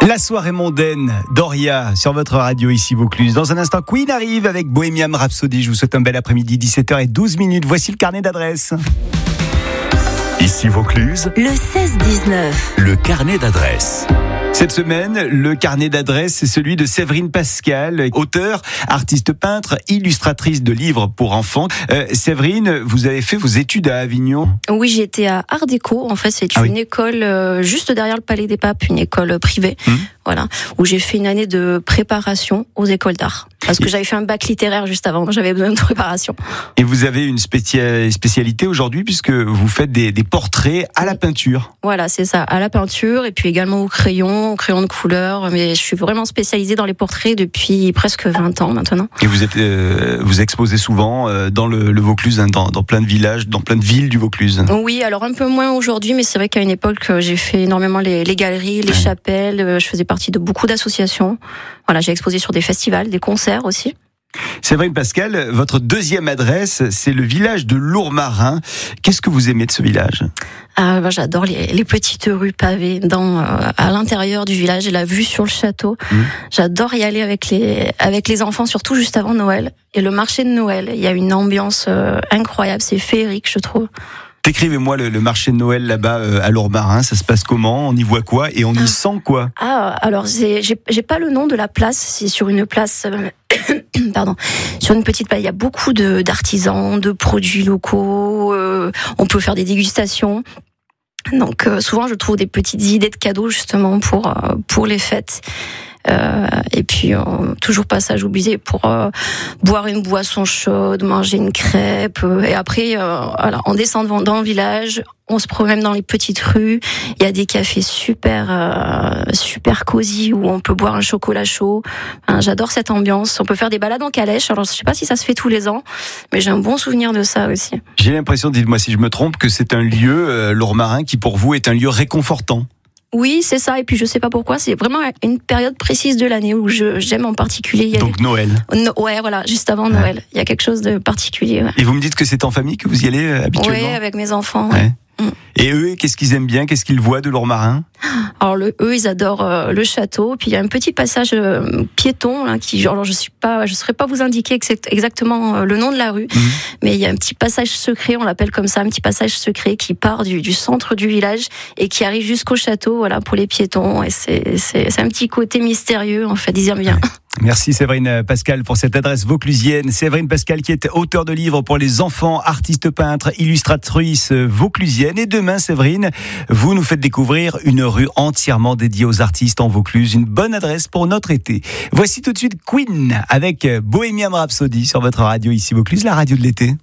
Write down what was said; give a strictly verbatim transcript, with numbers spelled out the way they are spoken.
La soirée mondaine, Doria, sur votre radio ici Vaucluse. Dans un instant, Queen arrive avec Bohemian Rhapsody. Je vous souhaite un bel après-midi, dix-sept heures douze. Voici le carnet d'adresses. Ici Vaucluse, le seize dix-neuf. Le carnet d'adresses. Cette semaine, le carnet d'adresses, c'est celui de Séverine Pascal, auteure, artiste peintre, illustratrice de livres pour enfants. Euh, Séverine, vous avez fait vos études à Avignon ? Oui, j'ai été à Art Déco. En fait, c'est Ah une oui. école euh, juste derrière le Palais des Papes, une école privée. Mmh. Voilà, où j'ai fait une année de préparation aux écoles d'art. Parce que j'avais fait un bac littéraire juste avant, j'avais besoin de préparation. Et vous avez une spécia- spécialité aujourd'hui puisque vous faites des, des portraits à la peinture. Voilà, c'est ça, à la peinture et puis également au crayon, au crayon de couleur. Mais je suis vraiment spécialisée dans les portraits depuis presque vingt ans maintenant. Et vous êtes, euh, vous exposez souvent euh, dans le, le Vaucluse, hein, dans, dans plein de villages, dans plein de villes du Vaucluse. Oui, alors un peu moins aujourd'hui, mais c'est vrai qu'à une époque, j'ai fait énormément les, les galeries, les chapelles. Je faisais partie de beaucoup d'associations. Voilà, j'ai exposé sur des festivals, des concerts aussi. Séverine Pascal, votre deuxième adresse, c'est le village de Lourmarin. Qu'est-ce que vous aimez de ce village ? Ah, bah, j'adore les, les petites rues pavées dans, euh, à l'intérieur du village et la vue sur le château. Mmh. J'adore y aller avec les, avec les enfants, surtout juste avant Noël. Et le marché de Noël, il y a une ambiance euh, incroyable, c'est féerique, je trouve. Décrivez-moi le, le marché de Noël là-bas euh, à Lourmarin, ça se passe comment ? On y voit quoi ? Et on y ah. sent quoi ? Ah, alors c'est, j'ai, j'ai pas le nom de la place, c'est sur une place... Euh, pardon, sur une petite place, il y a beaucoup de, d'artisans, de produits locaux, euh, on peut faire des dégustations. Donc euh, souvent je trouve des petites idées de cadeaux justement pour, euh, pour les fêtes. Euh, et puis euh, toujours passage obligé pour euh, boire une boisson chaude, manger une crêpe, euh, et après euh, voilà, on descend dans, dans le village, on se promène dans les petites rues, il y a des cafés super euh, super cosy où on peut boire un chocolat chaud. Enfin, j'adore cette ambiance. On peut faire des balades en calèche. Alors je sais pas si ça se fait tous les ans, mais j'ai un bon souvenir de ça aussi. J'ai l'impression, dites-moi si je me trompe, que c'est un lieu, euh, Lourmarin, qui pour vous est un lieu réconfortant. Oui, c'est ça. Et puis, je sais pas pourquoi, c'est vraiment une période précise de l'année où je, j'aime en particulier y aller. Donc Noël. No, ouais, voilà, juste avant ouais. Noël. Il y a quelque chose de particulier. Ouais. Et vous me dites que c'est en famille que vous y allez euh, habituellement ? Oui, avec mes enfants. Ouais. Ouais. Mm. Et eux, qu'est-ce qu'ils aiment bien ? Qu'est-ce qu'ils voient de Lourmarin ? Alors le, eux, ils adorent euh, le château. Puis il y a un petit passage euh, piéton là, qui, alors je suis pas, je saurais pas vous indiquer exactement euh, le nom de la rue, mmh. mais il y a un petit passage secret, on l'appelle comme ça, un petit passage secret qui part du, du centre du village et qui arrive jusqu'au château, voilà, pour les piétons. Et c'est, c'est, c'est un petit côté mystérieux, en fait, ils aiment bien. Merci Séverine Pascal pour cette adresse vauclusienne. Séverine Pascal qui est auteure de livres pour les enfants, artiste peintre, illustratrice vauclusienne. Et demain, Séverine, vous nous faites découvrir une rue entièrement dédiée aux artistes en Vaucluse. Une bonne adresse pour notre été. Voici tout de suite Queen avec Bohemian Rhapsody sur votre radio ici Vaucluse, la radio de l'été.